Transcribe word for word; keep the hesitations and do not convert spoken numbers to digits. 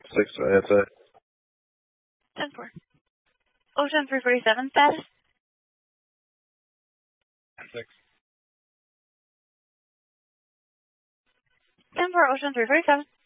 Six to headset. ten four. Ocean three forty-seven status? ten six. ten four, Ocean three forty-seven.